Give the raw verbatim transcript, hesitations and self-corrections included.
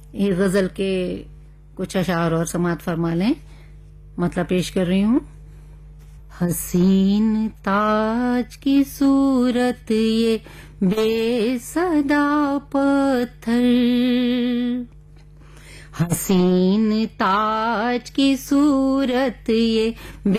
ये गजल के कुछ अशार और समात फरमा लें। मतलब पेश कर रही हूँ। हसीन ताज की सूरत ये बेसदा पत्थर, हसीन ताज की सूरत ये